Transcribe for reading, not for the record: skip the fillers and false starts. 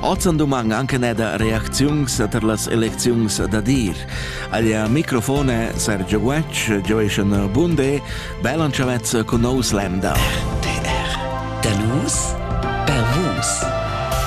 Ozan domang anche neda reacziuns per las elecziuns da dir. Aglia microfone Sergio Guetsch, Joeschen Bunde, Belanchavetz con nous Lenda. RTR. Da nus, per vus.